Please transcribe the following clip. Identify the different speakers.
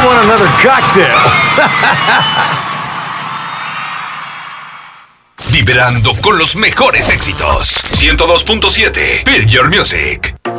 Speaker 1: want another cocktail?
Speaker 2: Vibrando con los mejores éxitos. 102.7 Build Your Music.